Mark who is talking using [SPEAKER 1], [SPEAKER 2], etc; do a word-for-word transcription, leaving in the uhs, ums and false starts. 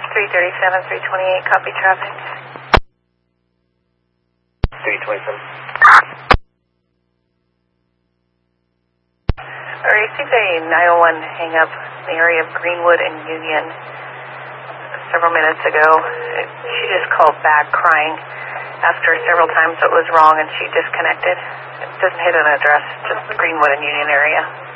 [SPEAKER 1] three thirty-seven, three twenty-eight, copy traffic.
[SPEAKER 2] three twenty-seven.
[SPEAKER 1] I received a nine one one hang-up in the area of Greenwood and Union several minutes ago. She just called back crying. Asked her several times what was wrong, and she disconnected. It doesn't hit an address, just Greenwood and Union area.